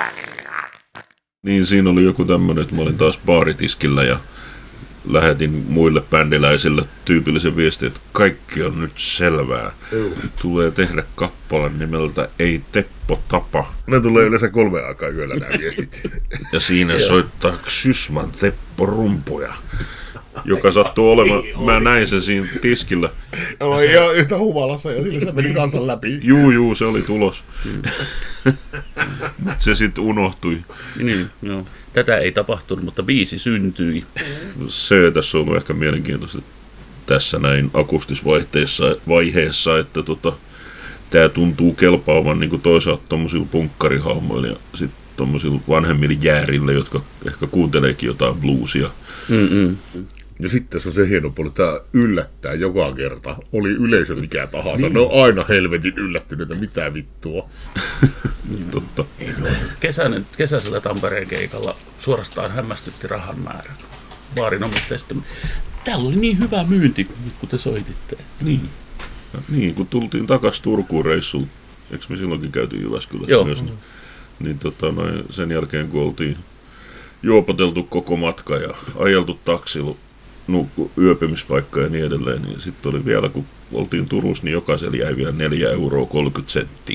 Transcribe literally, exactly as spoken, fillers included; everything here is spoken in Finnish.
Niin siinä oli joku tämmönen, että mä olin taas baaritiskillä ja lähetin muille bändiläisille tyypillisen viestin, että kaikki on nyt selvää. Tulee tehdä kappale nimeltä Ei Teppo tapa. Ne tulee yleensä kolme aikaa yöllä nämä viestit. Ja siinä soittaa Xysman Teppo rumpuja, joka sattuu olemaan, mä näin sen siinä tiskillä. Oli ihan yhtä humalassa ja sillä se meni kansan läpi. Juu, juu, se oli tulos. Mutta se sitten unohtui. Niin, joo. Tätä ei tapahtunut, mutta biisi syntyi. Se tässä on ollut ehkä mielenkiintoista tässä näin akustisvaiheessa, vaiheessa, että tota, tämä tuntuu kelpaavan niin toisaalta tuommoisilla punkkarihahmoilla ja sitten tuommoisilla vanhemmilla jäärillä, jotka ehkä kuunteleekin jotain bluesia. Mm-mm. Ja sitten se on se hieno puoli, että tämä yllättää joka kerta. Oli yleisö mikä tahansa. Niin. Ne on aina helvetin yllättyneitä, mitä vittua. Totta. Kesäinen, kesäisellä Tampereen keikalla suorastaan hämmästytti rahan määrä. Baarin omistajista. Täällä oli niin hyvä myynti, kun te soititte. Niin. Niin, kun tultiin takaisin Turkuun reissuun, eikö me silloinkin käyty Jyväskylässä Joo. myös, niin, niin tota, noin, sen jälkeen kun oltiin juopoteltu koko matka ja ajeltu taksilla, nukku, yöpymispaikka ja niin edelleen, niin sitten oli vielä, kun oltiin Turussa, niin jokaisella jäi vielä neljä euroa kolmekymmentä senttiä.